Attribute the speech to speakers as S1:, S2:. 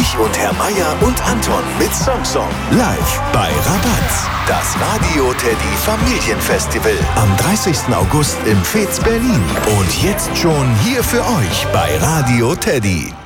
S1: Ulrich und Herr Meier und Anton mit Song. Live bei Rabatz. Das Radio Teddy Familienfestival am 30. August im Fez Berlin. Und jetzt schon hier für euch bei Radio Teddy.